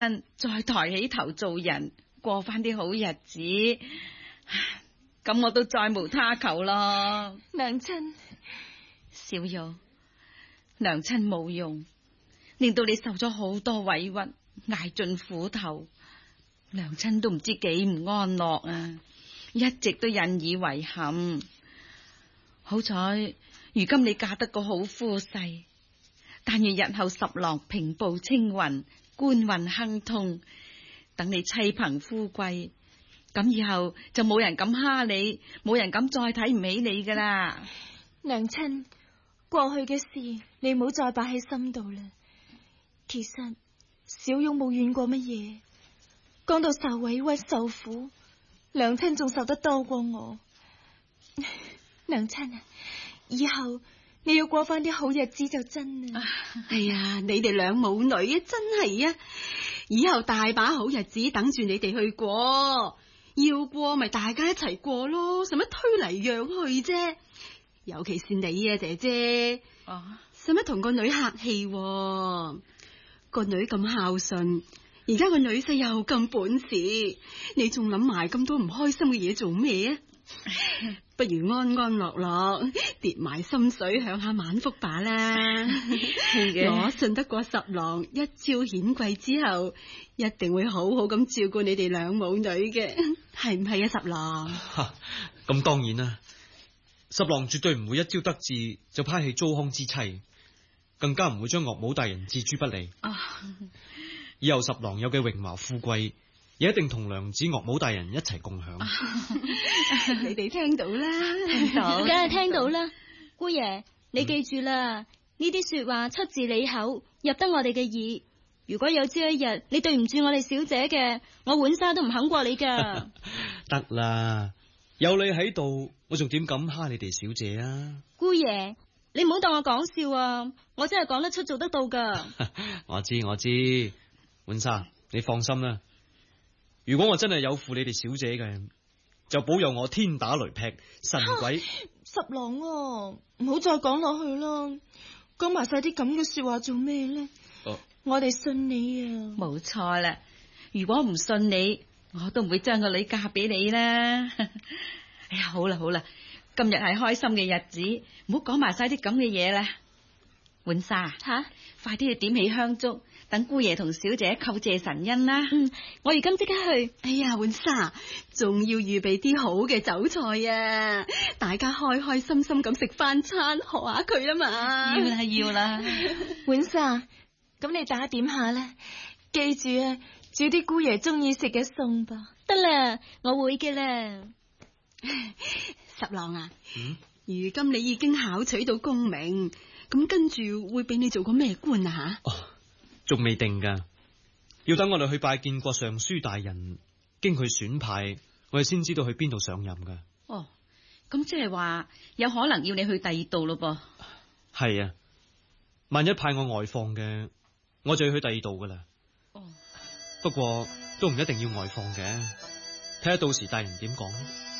再抬起頭做人，過翻啲好日子，咁我都再無他求咯。 娘親， 小玉，娘親冇用，令到你受咗好多委屈，捱盡苦頭，娘親都唔知幾唔安樂啊，一直都引以為憾。好彩如今你嫁得個好夫婿，但願日後十郎平步青雲，官運亨通，等你妻憑夫貴，咁以後就冇人敢蝦你，冇人敢再睇唔起你噶啦。 娘親，過去嘅事你唔好再擺喺心度啦。其實小玉冇怨過乜嘢，講到受委屈受苦，娘親仲受得多過我。娘親啊，以後你要過翻啲好日子就真啦。 哎呀，你哋兩母女啊，真係啊，以後大把好日子等住你哋去過，要過咪大家一齊過咯，使乜推嚟讓去啫？尤其是你啊，姐姐，使乜同個女客氣？個女咁孝順，而家個女婿又咁本事，你仲諗埋咁多唔開心嘅嘢做咩啊？不如安安樂樂跌埋心水享下晚福吧啦。我信得過十郎一朝顯貴之後，一定會好好咁照顧你哋兩母女嘅，係唔係啊？十郎， 咁當然啦，十郎絕對唔會一朝得志就拋棄糟糠之妻，更加唔會將岳母大人置諸不理。以後十郎有嘅榮華富貴，也一定同娘子岳母大人一齊共享。 你哋聽到啦， 聽到，梗係聽到啦。姑爺，你記住啦，呢啲說話出自你口，入得我哋嘅耳。如果有朝一日你對唔住我哋小姐嘅，我碗沙都唔肯過你噶。 得啦，有你喺度，我仲點敢蝦你哋小姐啊？ 姑爺，你唔好當我講笑啊，我真係講得出做得到噶。 我知，碗沙，你放心啦。如果我真係有負你哋小姐嘅，就保佑我天打雷劈神鬼。 十郎啊，唔好再講落去啦，講埋晒啲咁嘅說話做咩呢？我哋信你啊。 冇錯啦，如果唔信你，我都唔會將個女嫁俾你啦。哎呀，好啦，今日係開心嘅日子，唔好講埋晒啲咁嘅嘢啦。碗沙吓，快啲去點起香燭，等姑爺同小姐叩謝神恩啦。 我而家即刻去。 哎呀，碗沙，仲要預備啲好嘅酒菜啊！大家開開心心咁食翻餐，學下佢啊嘛。 要啦。 碗沙，咁你打點下啦，記住啊，煮啲姑爺中意食嘅餸噃。得啦，我會嘅啦。 十郎啊，如今你已經考取到功名，咁跟住會俾你做個咩官啊？吓？ 仲未定噶，要等我哋去拜見過尚書大人，經佢選派，我哋先知道去邊度上任噶。 咁即係話有可能要你去第二度咯噃？ 係啊，萬一派我外放嘅，我就要去第二度噶啦。不過都唔一定要外放嘅，睇下到時大人點講。